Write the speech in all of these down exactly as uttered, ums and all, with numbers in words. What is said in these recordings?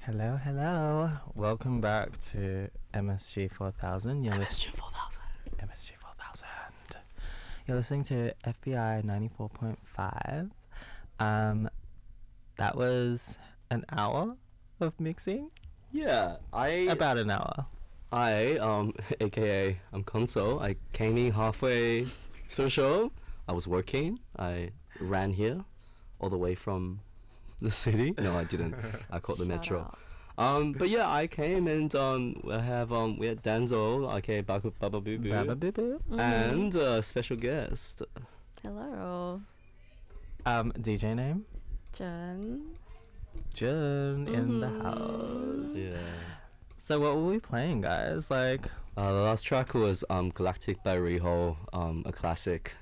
Hello, hello. Welcome back to M S G four thousand. You're M S G four thousand. M S G four thousand. You're listening to F B I ninety-four point five. Um, that was an hour of mixing. Yeah, I About an hour. I um aka I'm Console. I came in halfway through the show. I was working. I ran here all the way from the city. No, I didn't. I caught the Shout metro. out. Um, but yeah, I came and um we have um we had Denzel, okay, Baku Baba Boo Boo, Baba boo boo. Mhm. and a special guest. Hello, Um, D J name? Jen. Jun in the Mhm. house. Yeah. So what were we playing, guys? Like, Uh, the last track was um, Galactic by Riho, um, a classic.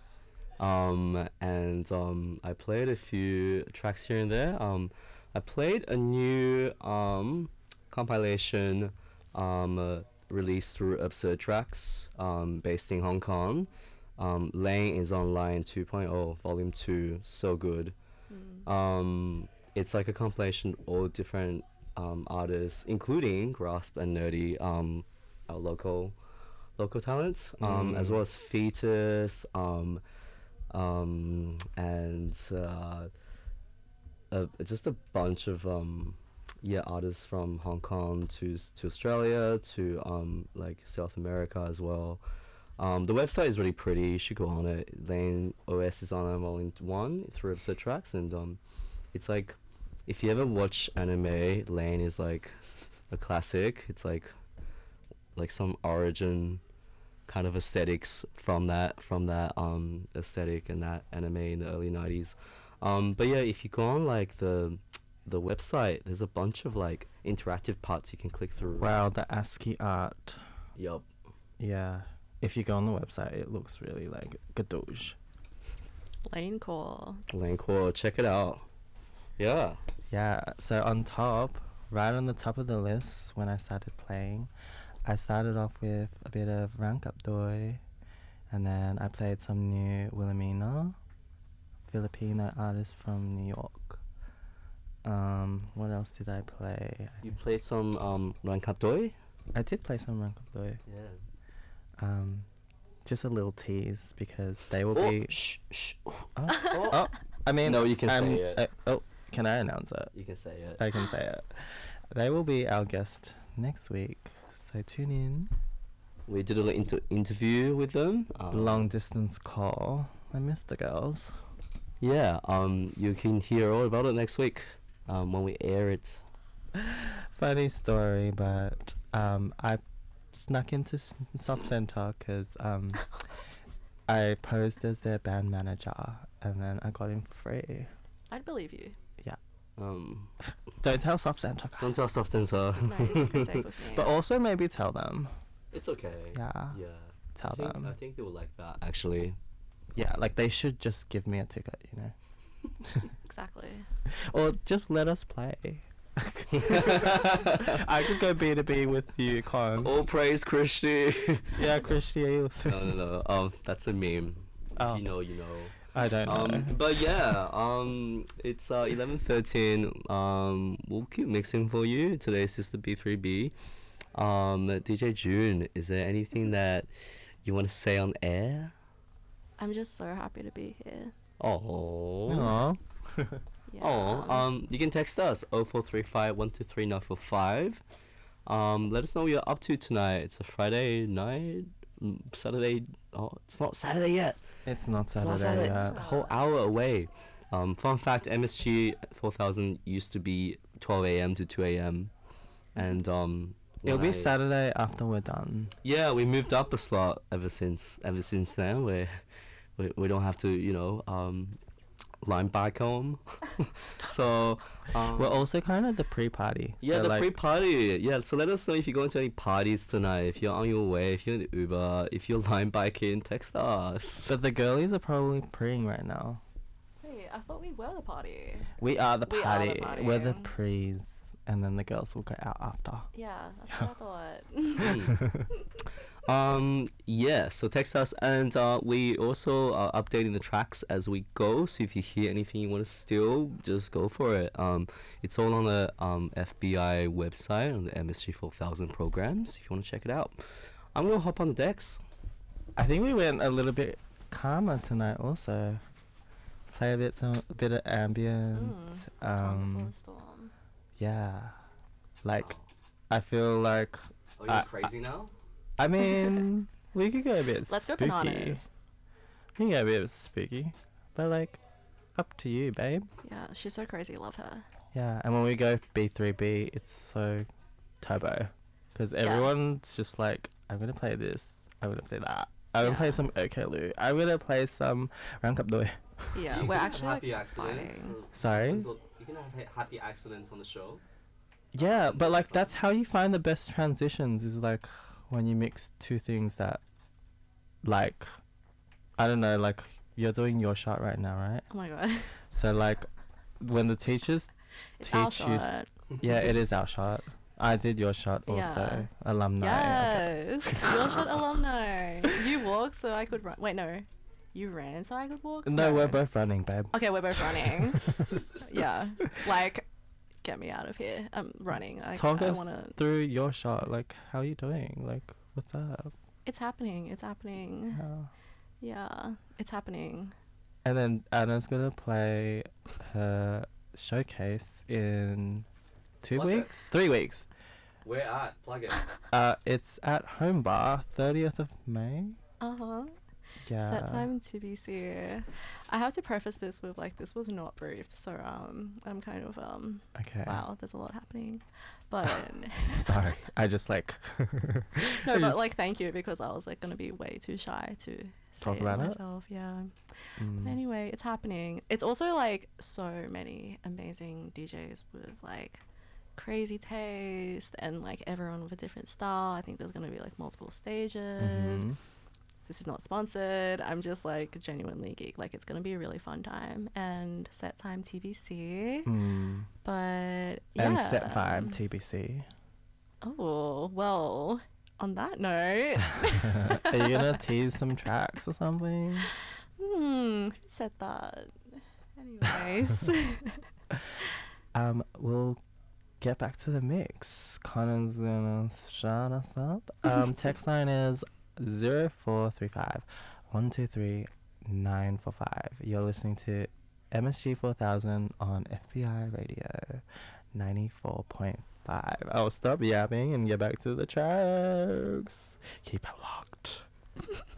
Um, and um, I played a few tracks here and there. Um, I played a new um, compilation um, uh, released through Absurd Tracks, um, based in Hong Kong. Um, Lane is Online two point oh, Volume two, so good. Mm. Um, it's like a compilation of all different um, artists, including Grasp and Nerdy, um, our local local talents, um, as Mm. well as Fetus, um, um, and uh, uh, just a bunch of um, yeah artists from Hong Kong to s- to Australia to um, like South America as well. Um, the website is really pretty. You should go on it. Lane O S is on Volume One through Episode Tracks, and um, it's like if you ever watch anime, Lane is like a classic. It's like like some origin kind of aesthetics from that from that um aesthetic and that anime in the early nineties. Um, but yeah, if you go on like the the website, there's a bunch of like interactive parts you can click through. wow, the ASCII art. Yup. Yeah. If you go on the website, it looks really like gadouche. Lane Core. Lane Core, check it out. Yeah. Yeah, so on top, right on the top of the list when I started playing, I started off with a bit of Rank Up Doi, and then I played some new Wilhelmina, Filipino artist from New York. Um, what else did I play? You played some um Rankapdoi? I did play some Rank Up Doi. Yeah. Um, just a little tease because they will Oh, be. shh, shh. Oh, oh, I mean, No, you can I'm- say it. I- oh, can I announce it? You can say it. I can say it. They will be our guest next week, so tune in. We did a little inter- interview with them. Um, Long distance call. I miss the girls. Yeah. Um, you can hear all about it next week. Um, when we air it. Funny story, but um, I snuck into S- Sub Center because um, I posed as their band manager, and then I got in for free. I'd believe you. Um, Don't tell Sub Center, guys. don't tell soft center. No, it's secret safe with me. But also maybe tell them. It's okay. Yeah, Yeah. tell I think, them. I think they will like that actually. Yeah, like they should just give me a ticket, you know, Exactly. or just let us play. I could go B to B with you, Con. All praise Christy. Yeah, Christy also. no, no, no. Um, that's a meme. Oh. If you know, you know. I don't know. Um, but yeah, um, it's uh eleven thirteen. Um, we'll keep mixing for you. Today's is the B three B. Um, D J June, is there anything that you want to say on air? I'm just so happy to be here. Oh. Aw. Yeah. Oh, um, you can text us oh four three five one two three nine four five. Um, let us know what you're up to tonight. It's a Friday night, mm, Saturday. Oh, it's not Saturday yet. It's not It's Saturday not Saturday. yet. It's a whole hour away. Um, fun fact: M S G four thousand used to be twelve a m to two a m, and um, It'll when be I- Saturday after we're done. Yeah, we moved up a slot ever since. Ever since then, where we we don't have to, you know, um, line back home. so um, We're also kind of the pre-party. yeah, so the like, pre-party. Yeah, so let us know if you're going to any parties tonight. If you're on your way, if you're in the Uber, if you're line biking, text us. But the girlies are probably preing right now. Hey, I thought we were the party. We are the We are party. the party. We're the prees, and then the girls will go out after. Yeah, that's what I thought. Um, yeah, so text us, and uh, we also are updating the tracks as we go. So if you hear anything you want to steal, just go for it. Um, it's all on the um, F B I website on the M S G four thousand programs. If you want to check it out, I'm gonna hop on the decks. I think we went a little bit calmer tonight also. Play a bit some a bit of ambient. Mm, calm before um the storm. yeah. Like I feel like Oh, you're I- crazy now? I mean we could go a bit Let's go spooky. bananas. We can go a bit spooky. But like up to you, babe. Yeah, she's so crazy. Love her. Yeah, and when we go B three B, it's so turbo. Because Yeah. everyone's just like, I'm going to play this, I'm going to play that. I'm going to play Yeah. some Okeloo. I'm going to play some Rank Up Doi. Yeah, You we're can actually have happy like accidents. fighting. Sorry? You can have happy accidents on the show. Yeah, but like that's how you find the best transitions is like when you mix two things that, like, I don't know, like you're doing your shot right now, right? Oh my god. So like when the teachers It's our teach you, s- shot. yeah, it is our shot. I did your shot also, Yeah. alumni. okay. Yes. Your shot alumni. You walked so I could run. Wait, no. You ran so I could walk? No, we're both running, babe. Okay, we're both running. Yeah. Like, get me out of here. I'm running. Like, Talk I us wanna. through your shot. Like, how are you doing? Like, what's up? It's happening. It's happening. Yeah. Yeah. It's happening. And then Anna's gonna play her showcase in two Plug it. weeks, three weeks. Where at? Plug it. Uh, it's at Home Bar, thirtieth of May. Uh huh. Yeah. Set time to be seen. I have to preface this with like this was not briefed, so um I'm kind of um Okay. wow, there's a lot happening, but Sorry, I just like no, I but just- like thank you because I was like gonna be way too shy to say Talk it about it? myself. Yeah. Mm. Anyway, it's happening. It's also like so many amazing D Js with like crazy taste and like everyone with a different style. I think there's gonna be like multiple stages. Mhm. This is not sponsored. I'm just like genuinely geek. Like it's gonna be a really fun time and set time T B C. Mm. But yeah. And set vibe T B C. Oh well. On that note, Are you gonna tease some tracks or something? hmm, who said that? Anyways, Um, we'll get back to the mix. Connor's gonna start us up. Um, text line is zero four three five one two three nine four five. You're listening to M S G four thousand on F B I Radio ninety-four point five. I'll stop yapping and get back to the tracks. Keep it locked.